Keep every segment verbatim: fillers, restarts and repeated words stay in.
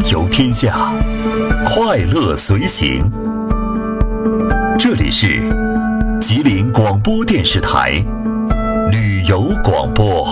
游天下，快乐随行。这里是吉林广播电视台旅游广播。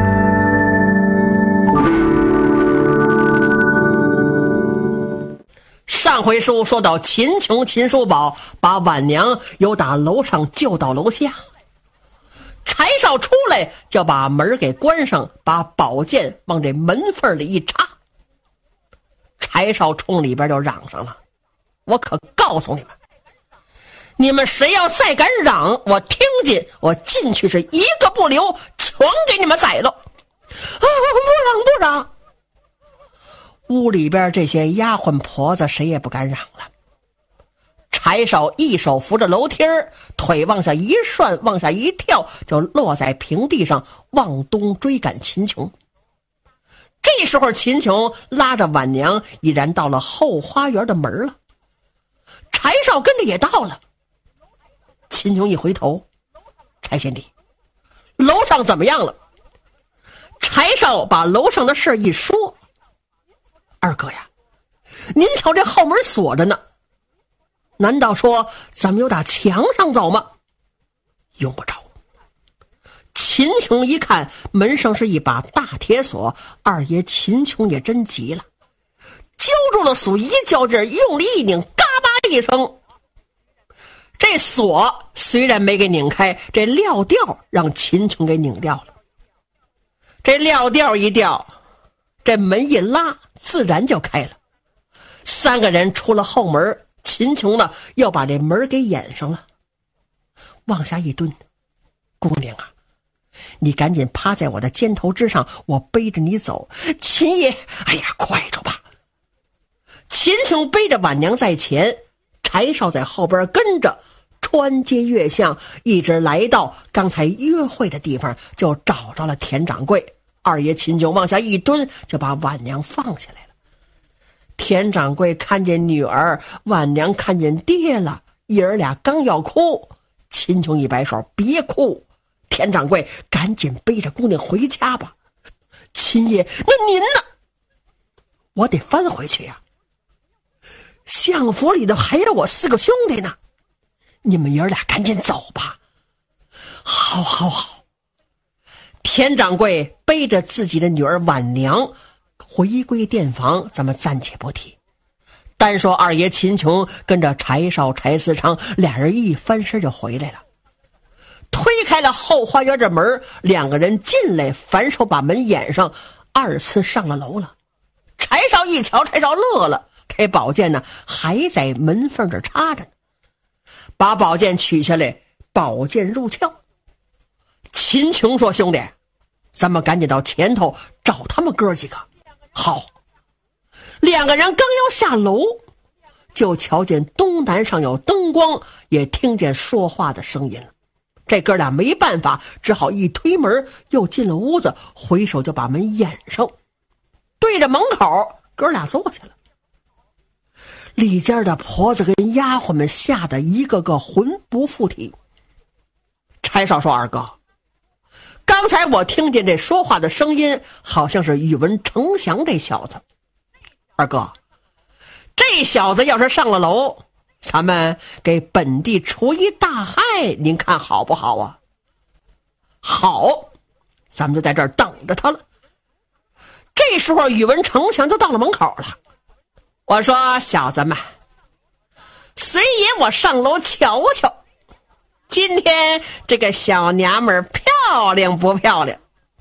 上回书说到秦琼秦叔宝把婉娘由打楼上救到楼下，柴少出来就把门给关上，把宝剑往这门缝里一插。柴少冲里边就嚷上了：我可告诉你们，你们谁要再敢嚷，我听见我进去是一个不留，全给你们宰了。啊，不嚷不嚷。屋里边这些丫鬟婆子谁也不敢嚷了。柴少一手扶着楼梯儿，腿往下一涮，往下一跳，就落在平地上，往东追赶秦琼。这时候秦琼拉着婉娘已然到了后花园的门了，柴少跟着也到了。秦琼一回头：柴贤弟，楼上怎么样了？柴少把楼上的事一说：二哥呀，您瞧这后门锁着呢，难道说咱们有打墙上走吗？用不着。秦琼一看门上是一把大铁锁，二爷秦琼也真急了，揪住了锁，一较劲，用力一拧，嘎巴一声，这锁虽然没给拧开，这料吊让秦琼给拧掉了。这料吊一掉，这门一拉，自然就开了。三个人出了后门，秦琼呢又把这门给掩上了，往下一蹲：姑娘啊，你赶紧趴在我的肩头之上，我背着你走。秦爷，哎呀，快着吧。秦琼背着婉娘在前，柴少在后边跟着，穿街越巷，一直来到刚才约会的地方，就找着了田掌柜。二爷秦琼往下一蹲，就把婉娘放下来了。田掌柜看见女儿，婉娘看见爹了，爷儿俩刚要哭，秦琼一摆手：别哭，田掌柜赶紧背着姑娘回家吧。秦爷，那您呢？我得翻回去呀、啊、相府里头还有我四个兄弟呢，你们爷儿俩赶紧走吧。好好好。田掌柜背着自己的女儿婉娘回归店房，咱们暂且不提。单说二爷秦琼跟着柴少柴思昌俩人一翻身就回来了，推开了后花园这门，两个人进来，反手把门掩上，二次上了楼了。柴少一瞧，柴少乐了，这宝剑呢还在门缝这插着呢，把宝剑取下来，宝剑入鞘。秦琼说：兄弟，咱们赶紧到前头找他们哥几个。好。两个人刚要下楼，就瞧见东南上有灯光，也听见说话的声音了。这哥俩没办法，只好一推门又进了屋子，回手就把门掩上，对着门口哥俩坐下了。里间的婆子跟丫鬟们吓得一个个魂不附体。柴少说：二哥，刚才我听见这说话的声音，好像是宇文丞相这小子。二哥，这小子要是上了楼，咱们给本地除一大害，您看好不好啊？好，咱们就在这儿等着他了。这时候宇文丞相就到了门口了。我说：小子们，随爷我上楼瞧瞧，今天这个小娘们漂亮不漂亮？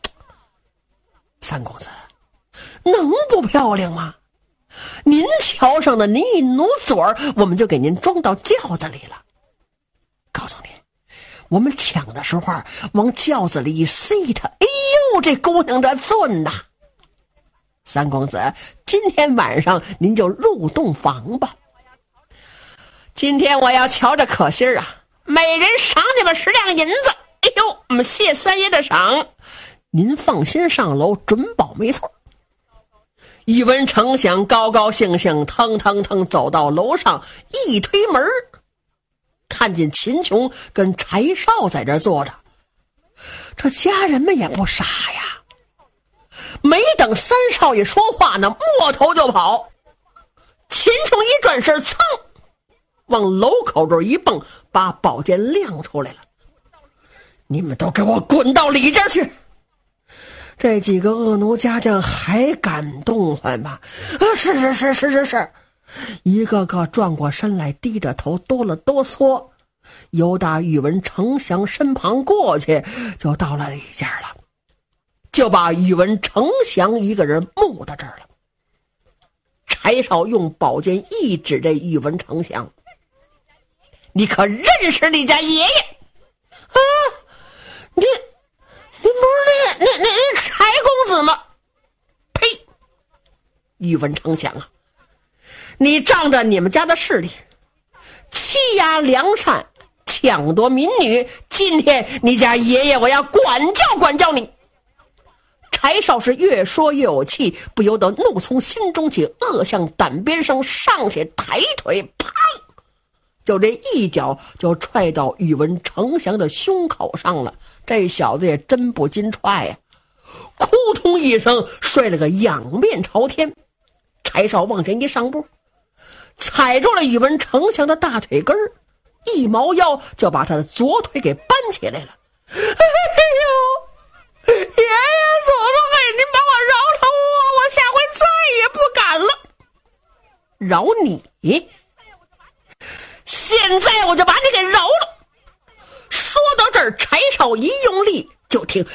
三公子，能不漂亮吗？您瞧上的，您一努嘴儿，我们就给您装到轿子里了。告诉您，我们抢的时候往轿子里一塞他，哎呦，这姑娘这俊呐！三公子，今天晚上您就入洞房吧。今天我要瞧着可心儿啊，每人赏你们十两银子。哎呦，我们谢三爷的赏，您放心上楼，准保没错。宇文丞相高高兴兴腾腾腾走到楼上，一推门，看见秦琼跟柴少在这坐着。这家人们也不傻呀，没等三少爷说话呢，摸头就跑。 秦琼一转身，噌，往楼口这一蹦，把宝剑亮出来了。你们都给我滚到里间去！这几个恶奴家将还敢动唤吗？啊，是是是是是是，一个个转过身来，低着头哆了哆嗦，由打宇文丞相身旁过去，就到了里间了，就把宇文丞相一个人木到这儿了。柴少用宝剑一指这宇文丞相：“你可认识你家爷爷？”啊，你你不是那那那那柴公子吗？呸！宇文丞相啊，你仗着你们家的势力，欺压良善，抢夺民女，今天你家爷爷我要管教管教你。柴少是越说越有气，不由得怒从心中起，恶向胆边生，上去抬腿，砰！就这一脚就踹到宇文丞相的胸口上了。这小子也真不禁踹呀、啊，扑通一声摔了个仰面朝天。柴少往前一上步，踩住了宇文丞相的大腿根儿，一猫腰就把他的左腿给搬起来了。哎呦，爷爷祖宗哎，您把我饶了我，我下回再也不敢了。饶你？现在我就把你给饶了。说到这儿，柴少一用力，就听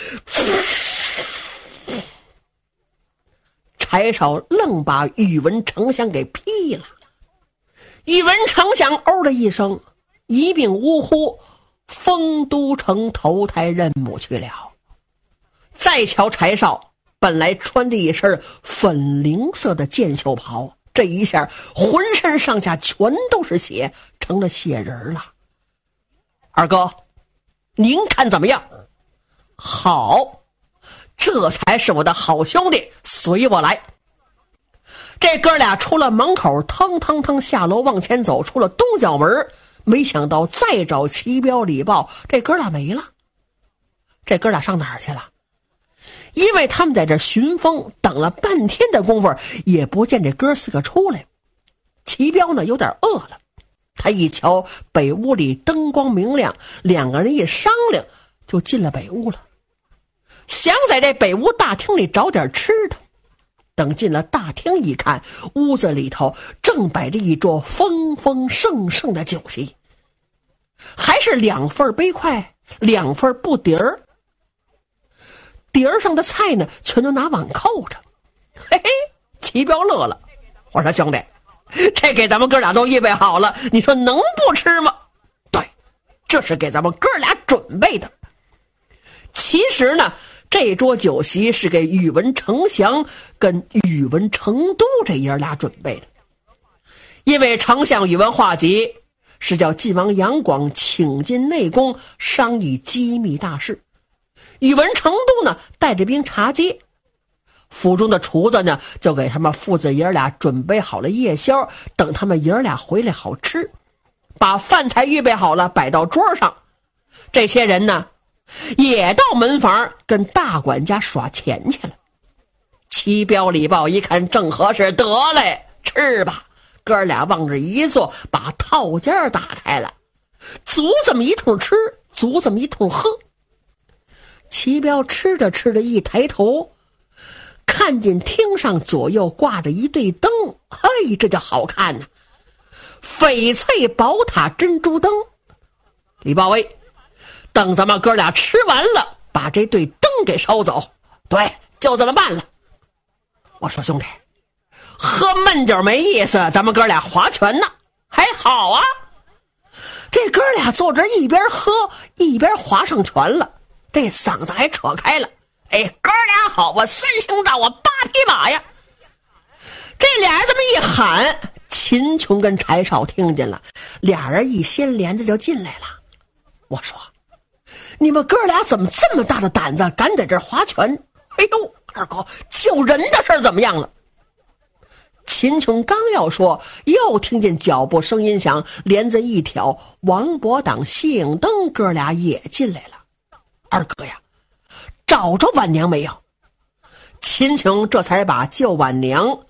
柴少愣把宇文丞相给劈了。宇文丞相哦的一声，一命呜呼，丰都城投胎任务去了。再瞧柴少，本来穿着一身粉绫色的箭袖袍，这一下浑身上下全都是血，成了血人了。二哥，您看怎么样？好，这才是我的好兄弟，随我来。这哥俩出了门口，腾腾腾下楼往前走，出了东角门，没想到再找齐彪李豹，这哥俩没了。这哥俩上哪儿去了？因为他们在这寻风，等了半天的功夫，也不见这哥四个出来。齐彪呢有点饿了，他一瞧北屋里灯光明亮，两个人一商量，就进了北屋了，想在这北屋大厅里找点吃的。等进了大厅一看，屋子里头正摆着一桌丰丰盛盛的酒席，还是两份杯筷，两份布碟儿，碟儿上的菜呢全都拿碗扣着。嘿嘿，齐彪乐了，我说兄弟，这给咱们哥俩都预备好了，你说能不吃吗？对，这是给咱们哥俩准备的。其实呢，这桌酒席是给宇文丞相跟宇文成都这爷俩准备的。因为丞相宇文化及是叫晋王杨广请进内宫商议机密大事，宇文成都呢带着兵查接，府中的厨子呢就给他们父子爷俩准备好了夜宵，等他们爷俩回来好吃，把饭菜预备好了摆到桌上。这些人呢也到门房跟大管家耍钱去了。齐彪李豹一看正合适，得嘞，吃吧。哥俩往这一坐，把套间打开了，足这么一通吃，足这么一通喝。齐彪吃着吃着一抬头，看见厅上左右挂着一对灯，嘿，这叫好看呐、啊！翡翠宝塔珍珠灯。李豹威，等咱们哥俩吃完了，把这对灯给烧走。对，就这么办了。我说兄弟，喝闷酒没意思，咱们哥俩划拳呢，还好啊。这哥俩坐这一边喝一边划上拳了，这嗓子还扯开了。哎，哥俩好啊，三星照啊，八匹马呀。这俩人这么一喊，秦琼跟柴少听见了，俩人一掀帘子就进来了。我说你们哥俩怎么这么大的胆子，敢在这划拳？哎呦，二哥，救人的事怎么样了？秦琼刚要说，又听见脚步声音响，帘子一挑，王伯党、谢影灯哥俩也进来了。二哥呀，找着婉娘没有？秦琼这才把救婉娘、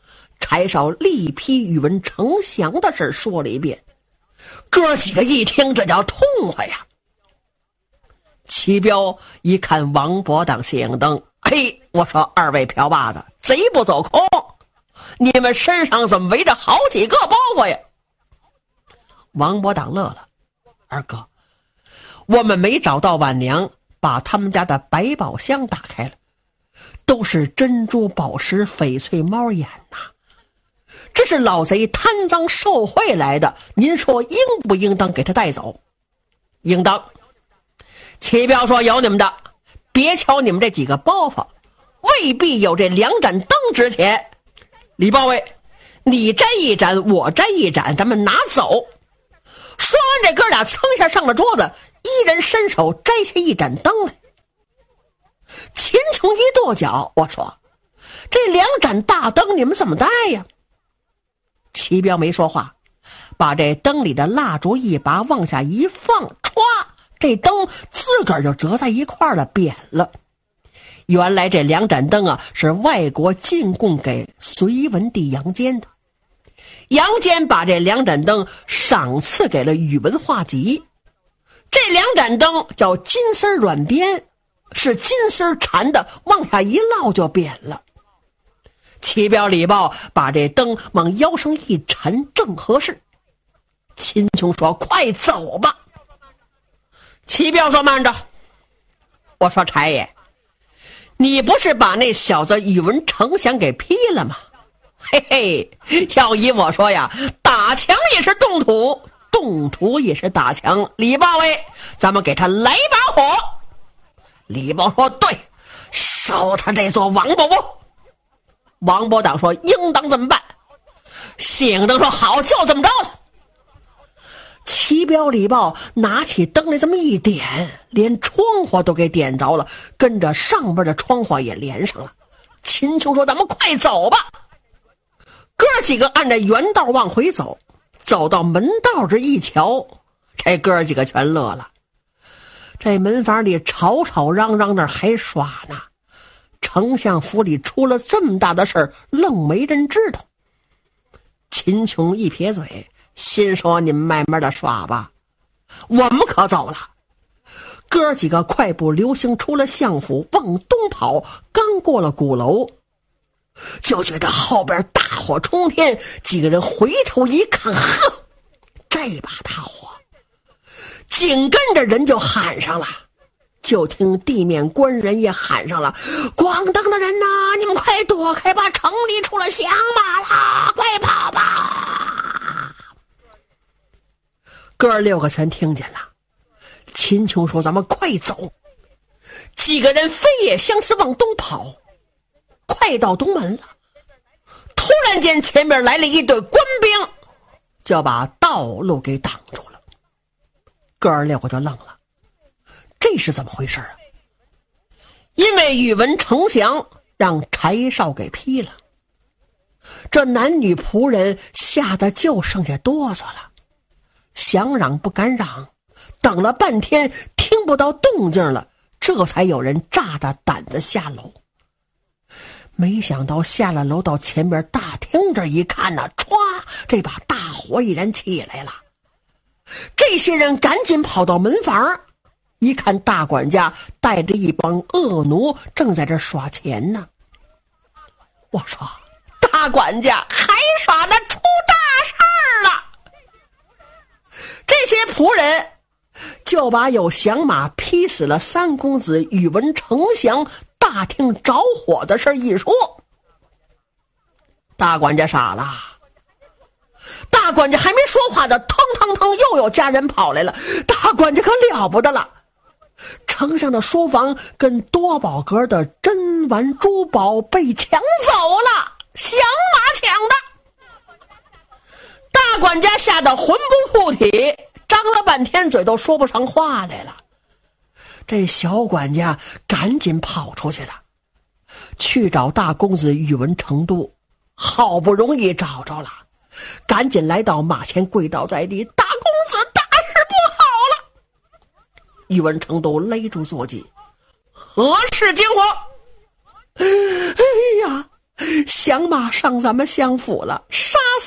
柴少力批宇文丞相的事说了一遍。哥几个一听，这叫痛快呀！齐彪一看王伯当醒灯，嘿，我说二位瓢把子，贼不走空，你们身上怎么围着好几个包袱呀？王伯当乐了，二哥，我们没找到晚娘，把他们家的百宝箱打开了，都是珍珠宝石翡翠猫眼呐、啊，这是老贼贪赃受贿来的，您说应不应当给他带走？应当。齐彪说有你们的，别瞧你们这几个包袱，未必有这两盏灯值钱。李报尉，你摘一盏，我摘一盏，咱们拿走。说完，这哥俩蹭一下上了桌子，一人伸手摘下一盏灯来。秦琼一跺脚，我说这两盏大灯你们怎么带呀？齐彪没说话，把这灯里的蜡烛一拔往下一放，歘，这灯自个儿就折在一块了，扁了。原来这两盏灯啊，是外国进贡给隋文帝杨坚的。杨坚把这两盏灯赏赐给了宇文化及。这两盏灯叫金丝软边，是金丝缠的，往下一落就扁了。齐彪礼报，把这灯往腰上一缠，正合适。秦琼说快走吧。齐彪说慢着。我说柴爷，你不是把那小子宇文丞相给批了吗？嘿嘿，要依我说呀，打墙也是动土，动土也是打墙。李报尉，咱们给他来把火。李报说对，烧他这座王八窝。王伯当说应当这么办。醒灯说好，就这么着了。齐彪李报拿起灯来这么一点，连窗户都给点着了，跟着上边的窗户也连上了。秦琼说咱们快走吧。哥几个按着原道往回走，走到门道这一瞧，这哥几个全乐了。这门房里吵吵嚷嚷那还耍呢，丞相府里出了这么大的事儿，愣没人知道。秦琼一撇嘴，心说你们慢慢的耍吧，我们可走了。哥几个快步流星出了相府，往东跑，刚过了鼓楼，就觉得后边大火冲天，几个人回头一看，呵，这把大火，紧跟着人就喊上了。就听地面官人也喊上了，广当的人呐、啊，你们快躲开吧，城里出了响马了，快跑吧。哥六个全听见了。秦琼说咱们快走。几个人飞也相似往东跑，快到东门了，突然间前面来了一队官兵，就把道路给挡住了。哥儿六个就愣了，这是怎么回事啊？因为宇文丞相让柴少给批了，这男女仆人吓得就剩下哆嗦了，想嚷不敢嚷，等了半天听不到动静了，这才有人炸着胆子下楼。没想到下了楼到前边大厅这一看呢、啊，歘，这把大火已然起来了。这些人赶紧跑到门房，一看大管家带着一帮恶奴正在这耍钱呢。我说大管家还耍得出大事儿了。这些仆人就把有响马劈死了三公子宇文丞相大厅着火的事一说，大管家傻了。大管家还没说话的，腾腾腾又有家人跑来了。大管家可了不得了，丞相的书房跟多宝阁的珍玩珠宝被抢走了，响马抢的。大管家吓得魂不附体，张了半天嘴都说不上话来了。这小管家赶紧跑出去了，去找大公子宇文成都，好不容易找着了，赶紧来到马前跪倒在地，大公子大事不好了。宇文成都勒住坐骑，何事惊慌？哎呀， 想马上咱们相府了，杀